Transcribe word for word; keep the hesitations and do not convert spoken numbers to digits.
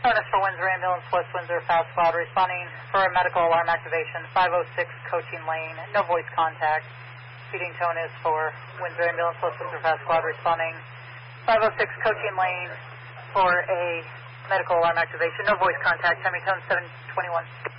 Bonus for Windsor Ambulance, West Windsor Fast Squad, responding for a medical alarm activation, five oh six Coaching Lane, no voice contact. Feeding tone is for Windsor Ambulance, West Windsor Fast Squad, responding five oh six Coaching Lane for a medical alarm activation, no voice contact, semi-tone seven twenty-one.